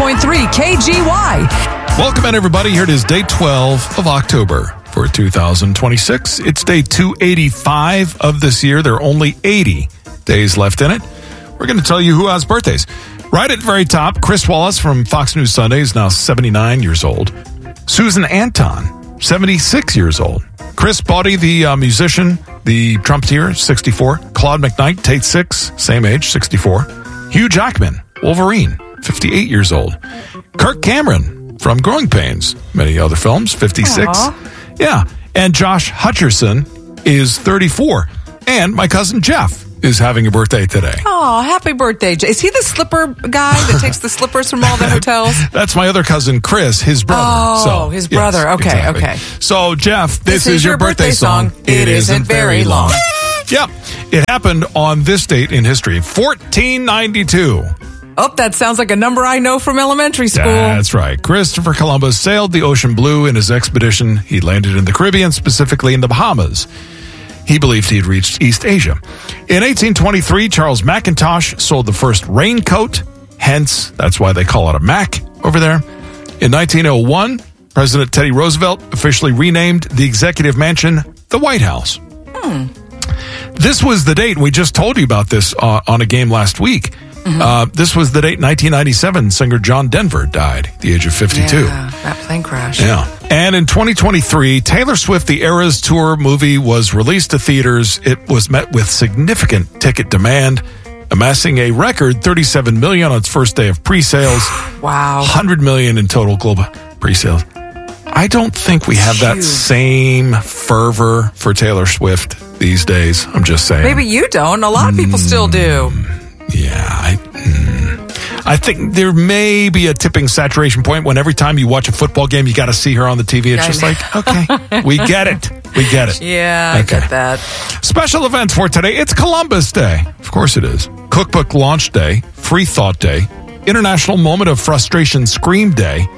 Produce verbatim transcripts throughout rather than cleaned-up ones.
point three K G Y. Welcome in, everybody. Here it is, day twelve of October for two thousand twenty-six. It's day two eighty-five of this year. There are only eighty days left in it. We're going to tell you who has birthdays. Right at the very top, Chris Wallace from Fox News Sunday is now seventy-nine years old. Susan Anton, seventy-six years old. Chris Baudy, the uh, musician, the trumpeter, sixty-four. Claude McKnight, Tate six, same age, sixty-four. Hugh Jackman, Wolverine, fifty-eight years old. Kirk Cameron from Growing Pains, many other films, fifty-six. Aww. Yeah, and Josh Hutcherson is thirty-four. And my cousin Jeff is having a birthday today. Oh, happy birthday. Is he the slipper guy that takes the slippers from all the hotels? That's my other cousin, Chris, his brother. Oh, so, his brother. Yes, okay, exactly. okay. So, Jeff, this, this is, is your birthday, birthday song. song. It, it isn't very long. long. Yep. It happened on this date in history, fourteen ninety-two. Oh, that sounds like a number I know from elementary school. That's right. Christopher Columbus sailed the ocean blue in his expedition. He landed in the Caribbean, specifically in the Bahamas. He believed he had reached East Asia. In eighteen twenty-three, Charles McIntosh sold the first raincoat. Hence, that's why they call it a Mac over there. In nineteen oh one, President Teddy Roosevelt officially renamed the Executive Mansion the White House. Hmm. This was the date, and we just told you about this uh, on a game last week. Mm-hmm. Uh, this was the date in nineteen ninety-seven, singer John Denver died at the age of fifty-two. Yeah, that plane crash. Yeah. And in twenty twenty-three, Taylor Swift, the Eras Tour movie was released to theaters. It was met with significant ticket demand, amassing a record thirty-seven million on its first day of pre-sales. Wow. one hundred million in total global pre-sales. I don't think we have that same fervor for Taylor Swift these days. I'm just saying. Maybe you don't. A lot of people mm, still do. Yeah, I... Mm. I think there may be a tipping saturation point when every time you watch a football game, you got to see her on the T V. It's just like, okay, we get it. We get it. Yeah, okay. I get that. Special events for today. It's Columbus Day. Of course it is. Cookbook Launch Day. Free Thought Day. International Moment of Frustration Scream Day.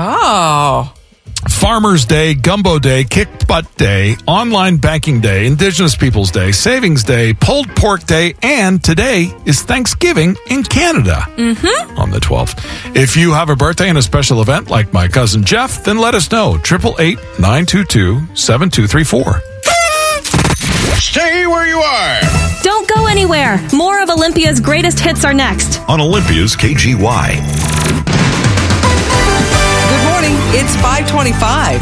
Oh. Farmers Day, Gumbo Day, Kick Butt Day, Online Banking Day, Indigenous Peoples Day, Savings Day, Pulled Pork Day, and today is Thanksgiving in Canada mm-hmm. on the twelfth. If you have a birthday and a special event like my cousin Jeff, then let us know. eight eight eight, nine two two, seven two three four. Stay where you are. Don't go anywhere. More of Olympia's greatest hits are next. On Olympia's K G Y. It's five twenty-five.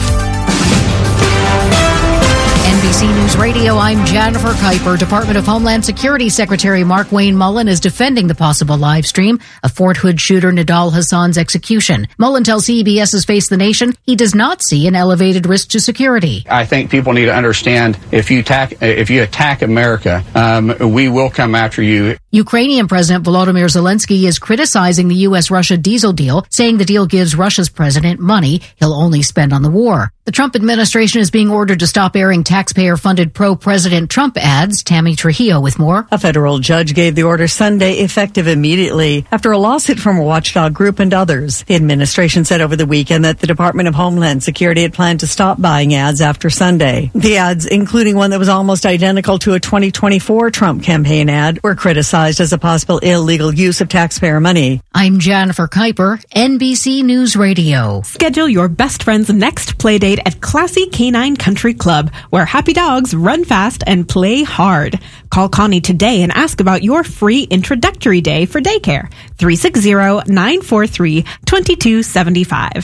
N B C News Radio, I'm Jennifer Kuiper. Department of Homeland Security Secretary Mark Wayne Mullen is defending the possible live stream of Fort Hood shooter Nidal Hassan's execution. Mullen tells CBS's Face the Nation he does not see an elevated risk to security. I think people need to understand if you attack, if you attack America, um, we will come after you. Ukrainian President Volodymyr Zelensky is criticizing the U S-Russia diesel deal, saying the deal gives Russia's president money he'll only spend on the war. The Trump administration is being ordered to stop airing taxpayer-funded pro-President Trump ads. Tammy Trujillo with more. A federal judge gave the order Sunday, effective immediately, after a lawsuit from a watchdog group and others. The administration said over the weekend that the Department of Homeland Security had planned to stop buying ads after Sunday. The ads, including one that was almost identical to a twenty twenty-four Trump campaign ad, were criticized as a possible illegal use of taxpayer money. I'm Jennifer Kuiper, N B C News Radio. Schedule your best friend's next play date at Classy Canine Country Club, where happy dogs run fast and play hard. Call Connie today and ask about your free introductory day for daycare. three six zero, nine four three, two two seven five.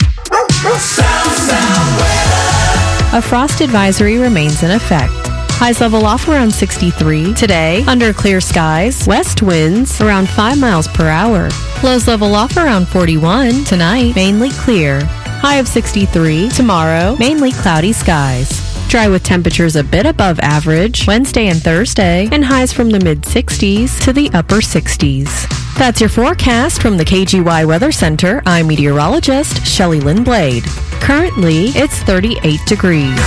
A frost advisory remains in effect. Highs level off around sixty-three today, under clear skies. West winds around five miles per hour. Lows level off around forty-one tonight, mainly clear. High of sixty-three tomorrow, mainly cloudy skies. Dry with temperatures a bit above average Wednesday and Thursday, and highs from the mid-sixties to the upper sixties. That's your forecast from the K G Y Weather Center. I'm meteorologist Shelley Lynn Blade. Currently, it's thirty-eight degrees.